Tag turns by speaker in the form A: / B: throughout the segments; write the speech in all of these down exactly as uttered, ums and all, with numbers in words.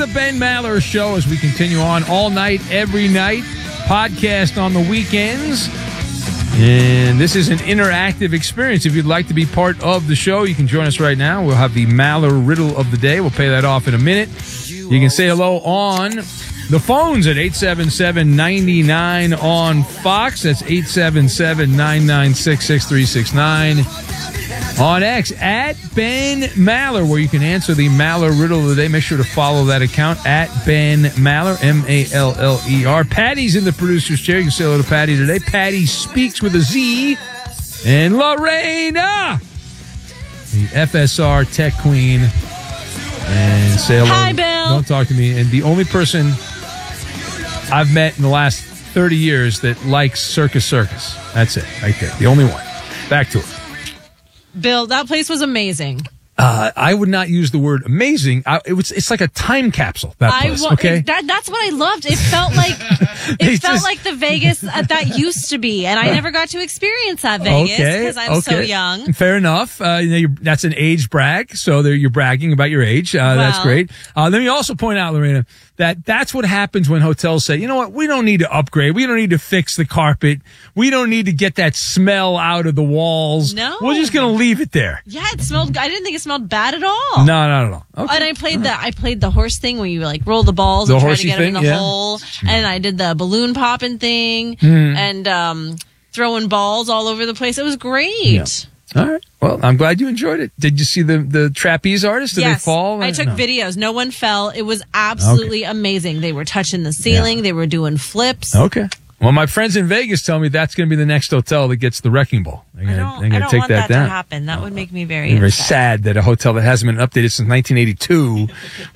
A: the Ben Maller Show as we continue on all night, every night. Podcast on the weekends. And this is an interactive experience. If you'd like to be part of the show, you can join us right now. We'll have the Maller Riddle of the Day. We'll pay that off in a minute. You can say hello on the phones at eight seven seven, nine nine on Fox. That's eight seven seven, nine nine six, six three six nine. On X, at Ben Maller, where you can answer the Maller Riddle of the Day. Make sure to follow that account, at Ben Maller, M A L L E R. Patty's in the producer's chair. You can say hello to Patty today. Patty speaks with a Z. And Lorena, the F S R tech queen. And say hello.
B: Hi, Bill.
A: Don't talk to me. And the only person I've met in the last thirty years that likes Circus Circus. That's it, right there. The only one. Back to it.
B: Bill, that place was amazing.
A: Uh, I would not use the word amazing. I, it was. It's like a time capsule. That place.
B: I,
A: okay,
B: it, that, that's what I loved. It felt like it felt
A: just,
B: like the Vegas that used to be, and I never got to experience that Vegas because
A: okay,
B: I'm
A: okay.
B: so young.
A: Fair enough. Uh, you know, you're, that's an age brag, so there you're bragging about your age. Uh,
B: well,
A: that's great. Uh, let me also point out, Lorena, that that's what happens when hotels say, you know what, we don't need to upgrade. We don't need to fix the carpet. We don't need to get that smell out of the walls.
B: No.
A: We're just going to leave it there.
B: Yeah, it smelled. I didn't think it smelled bad at all.
A: No, not at all. Okay.
B: And I played the I played the horse thing where you like roll the balls
A: The
B: and try to
A: horsey
B: get them in
A: thing,
B: the
A: yeah.
B: hole. And I did the balloon popping thing
A: Mm.
B: and um, throwing balls all over the place. It was great.
A: Yeah. All right. Well, I'm glad you enjoyed it. Did you see the, the trapeze artists? Did
B: yes,
A: they fall?
B: I took
A: no.
B: videos. No one fell. It was absolutely
A: Okay.
B: amazing. They were touching the ceiling.
A: Yeah.
B: They were doing flips.
A: Okay. Well, my friends in Vegas tell me that's going to be the next hotel that gets the wrecking ball. They're
B: I
A: going
B: don't,
A: to
B: I don't
A: take
B: want
A: that,
B: that,
A: down.
B: to happen. That would make me very
A: It's very
B: upset.
A: sad that a hotel that hasn't been updated since nineteen eighty-two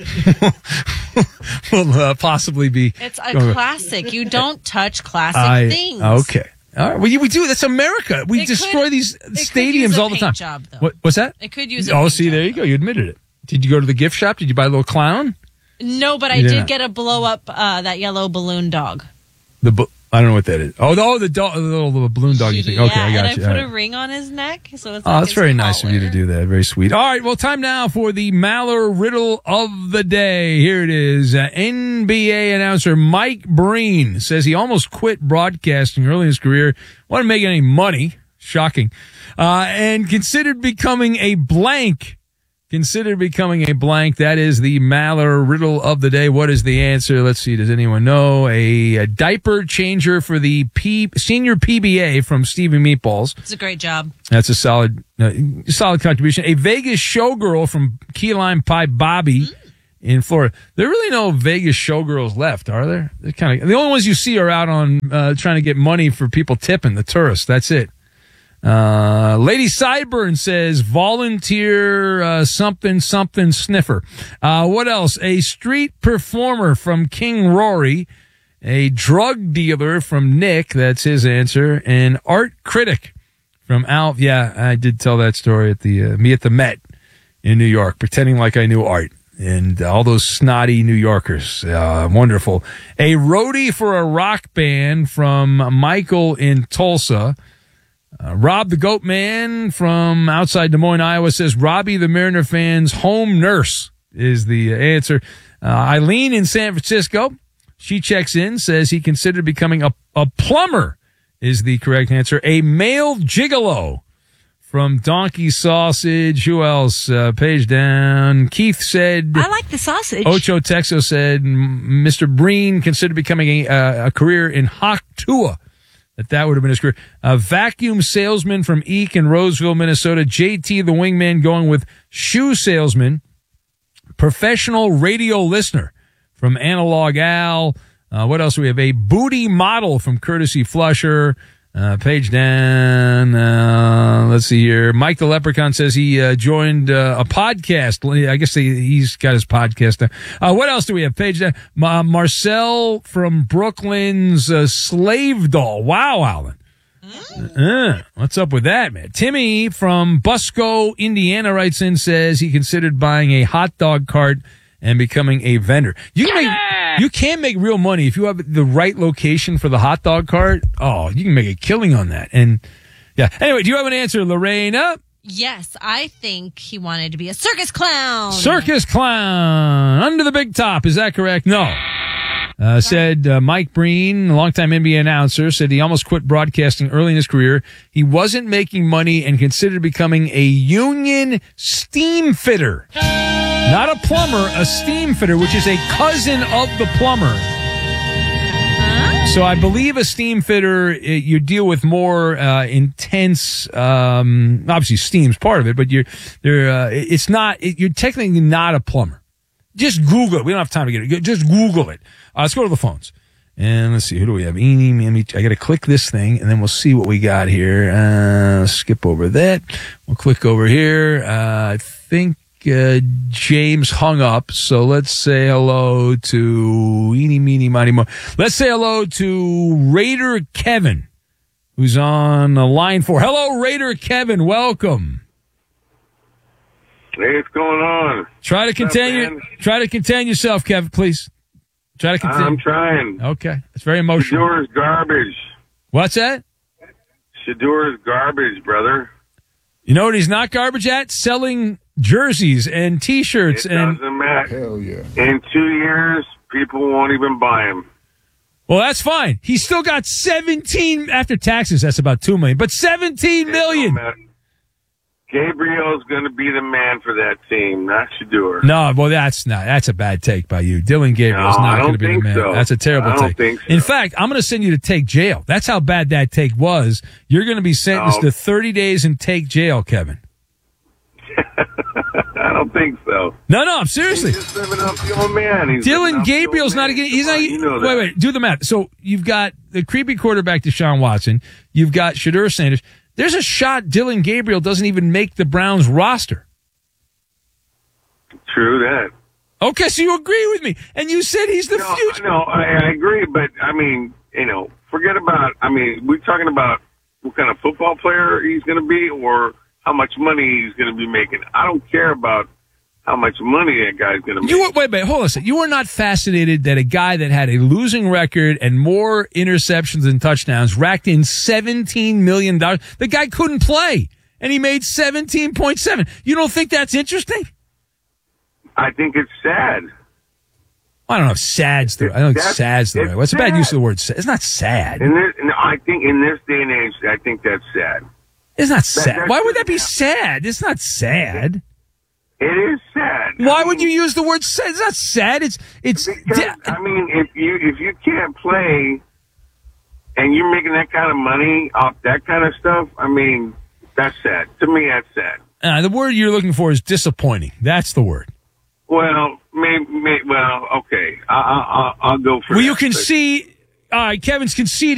A: will uh, possibly be.
B: It's a
A: going-
B: classic. You don't touch classic
A: I-
B: things.
A: Okay. All right. Well, we do. That's America. We
B: It
A: destroy
B: could-
A: these
B: it could
A: stadiums
B: use a
A: all the
B: paint
A: time.
B: job, though.
A: What, what's that?
B: It could use a
A: Oh,
B: paint
A: see,
B: job,
A: there you
B: though.
A: go. You admitted it. Did you go to the gift shop? Did you buy a little clown?
B: No, but I
A: You
B: did
A: didn't.
B: get a blow up uh, that yellow balloon dog.
A: The bu- I don't know what that is. Oh, the, oh, the, dog, the little the balloon dog you think. Okay,
B: yeah,
A: I got
B: and
A: you.
B: I put
A: All
B: a
A: right.
B: ring on his neck, so it's
A: Oh,
B: like
A: that's
B: his
A: very nice of you to
B: collar.
A: do that. Very sweet. All right, well, time now for the Maller Riddle of the Day. Here it is. Uh, N B A announcer Mike Breen says he almost quit broadcasting early in his career. Wasn't making any money. Shocking. Uh, and considered becoming a blank. Considered becoming a blank. That is the Maller Riddle of the Day. What is the answer? Let's see. Does anyone know? A, a diaper changer for the P, senior P B A from Stevie Meatballs.
B: It's a great job.
A: That's a solid, uh, solid contribution. A Vegas showgirl from Key Lime Pie Bobby mm. in Florida. There are really no Vegas showgirls left, are there? They're kind of the only ones you see are out on uh, trying to get money for people tipping the tourists. That's it. Uh, Lady Sideburn says volunteer uh, something something sniffer. Uh, what else? A street performer from King Rory. A drug dealer from Nick. That's his answer. An art critic from Alf. Yeah, I did tell that story at the uh, me at the Met in New York, pretending like I knew art. And all those snotty New Yorkers. Uh, wonderful. A roadie for a rock band from Michael in Tulsa. Uh, Rob the Goat Man from outside Des Moines, Iowa says Robbie the Mariner fan's home nurse is the answer. Uh, Eileen in San Francisco, she checks in, says he considered becoming a, a plumber is the correct answer. A male gigolo from Donkey Sausage. Who else? Uh, page down. Keith said.
B: I like the sausage.
A: Ocho Texo said Mister Breen considered becoming a, uh, a career in Haktua. That that would have been his career. A vacuum salesman from Eek in Roseville, Minnesota. J T the wingman going with shoe salesman. Professional radio listener from Analog Al. Uh, what else do we have? A booty model from Courtesy Flusher. Uh, page down. Uh, let's see here. Mike the Leprechaun says he uh, joined uh, a podcast. I guess he, he's got his podcast now. Uh, what else do we have? Page down. Uh, Marcel from Brooklyn's uh, Slave Doll. Wow, Alan. Uh, what's up with that, man? Timmy from Busco, Indiana writes in, says he considered buying a hot dog cart and becoming a vendor. You can make, you can make real money if you have the right location for the hot dog cart. Oh, you can make a killing on that. And yeah. Anyway, do you have an answer, Lorena?
B: Yes, I think he wanted to be a circus clown.
A: Circus clown under the big top. Is that correct? No. Uh, said uh, Mike Breen, a longtime N B A announcer, said he almost quit broadcasting early in his career. He wasn't making money and considered becoming a union steam fitter. Not a plumber, a steam fitter, which is a cousin of the plumber. So I believe a steam fitter, it, you deal with more uh, intense. Um, obviously, steam's part of it, but you're there. Uh, it's not. It, you're technically not a plumber. Just Google it. We don't have time to get it. Just Google it. Uh, let's go to the phones and let's see. Who do we have? Eeny, meeny, I got to click this thing and then we'll see what we got here. Uh, skip over that. We'll click over here. Uh, I think. Uh, James hung up, so let's say hello to eeny, meeny, miny, mo. Let's say hello to Raider Kevin, who's on the line four. Hello, Raider Kevin. Welcome.
C: Hey, what's going on?
A: Try to contain
C: up,
A: your, Try to contain yourself, Kevin, please. Try to contain.
C: I'm trying.
A: Okay, it's very emotional.
C: Shador is garbage.
A: What's that?
C: Shador is garbage, brother.
A: You know what he's not garbage at? Selling jerseys and T-shirts.
C: It
A: and
C: doesn't matter.
D: Hell yeah.
C: In two years, people won't even buy him.
A: Well, that's fine. He's still got seventeen after taxes. That's about two million, but seventeen million.
C: Gabriel's going to be the man for that team, not Shador.
A: No, well, that's not. That's a bad take by you. Dylan Gabriel's
C: No,
A: not
C: I
A: going to
C: don't
A: be the
C: think
A: man.
C: so.
A: That's a terrible
C: I don't
A: take.
C: think so.
A: In fact, I'm going to send you to take jail. That's how bad that take was. You're going to be sentenced
C: No.
A: to thirty days in take jail, Kevin.
C: I don't think so.
A: No, no, I'm seriously.
C: He's just living up the old man. He's living
A: Dylan
C: up the old
A: Gabriel's not
C: man.
A: again. He's
C: Come
A: not.
C: on, you know that.
A: Wait, wait. Do the math. So you've got the creepy quarterback Deshaun Watson. You've got Shador Sanders. There's a shot Dylan Gabriel doesn't even make the Browns roster.
C: True that.
A: Okay, so you agree with me, and you said he's the
C: No,
A: future.
C: no, I, I agree, but I mean, you know, forget about. I mean, we're talking about what kind of football player he's going to be, or how much money he's going to be making. I don't care about how much money that guy's going to make.
A: You were, wait, wait, hold on a second. You were not fascinated that a guy that had a losing record and more interceptions than touchdowns racked in seventeen million dollars. The guy couldn't play, and he made seventeen point seven. You don't think that's interesting?
C: I think it's sad.
A: I don't know if sad's the. I don't think
C: That's-
A: sad's the
C: it's
A: right. What's a bad
C: sad.
A: use of the word sad? It's not sad.
C: And this, no, I think in this day and age, I think that's sad.
A: It's not sad.
C: that
A: Why would that be
C: shouldn't
A: sad? It's not sad.
C: It is sad.
A: Why
C: I
A: would
C: mean,
A: you use the word sad? It's not sad. It's it's.
C: Because, I mean, if you if you can't play, and you're making that kind of money off that kind of stuff, I mean, that's sad. To me, that's sad.
A: Uh, the word you're looking for is disappointing. That's the word.
C: Well, maybe, may, well, okay. I, I, I'll, I'll go for
A: Well,
C: that.
A: you can
C: but-
A: see. All right, Kevin's conceding.